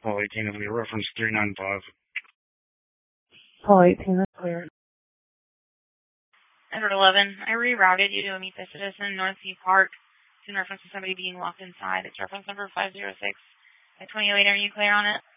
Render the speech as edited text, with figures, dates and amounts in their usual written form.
Paul 18 of the reference 395. Paul 18, that's clear. Edward 11, I rerouted you to meet the citizen in Northview Park. It's in reference to somebody being locked inside. It's reference number 506 at 2008. Are you clear on it?